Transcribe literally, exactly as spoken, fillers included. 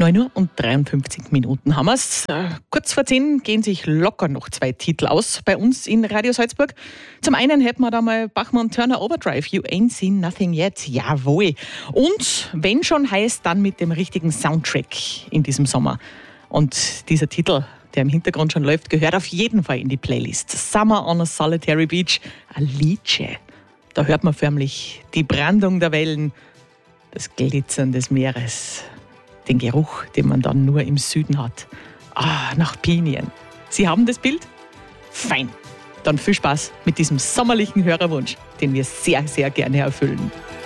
neun Uhr und dreiundfünfzig Minuten haben wir es. Äh, kurz vor zehn gehen sich locker noch zwei Titel aus bei uns in Radio Salzburg. Zum einen hätten wir da mal Bachmann Turner Overdrive, You Ain't Seen Nothing Yet. Jawohl. Und wenn schon heißt, dann mit dem richtigen Soundtrack in diesem Sommer. Und dieser Titel, der im Hintergrund schon läuft, gehört auf jeden Fall in die Playlist. Summer on a Solitary Beach, Alice. Da hört man förmlich die Brandung der Wellen, das Glitzern des Meeres, den Geruch, den man dann nur im Süden hat. Ah, nach Pinien. Sie haben das Bild? Fein. Dann viel Spaß mit diesem sommerlichen Hörerwunsch, den wir sehr, sehr gerne erfüllen.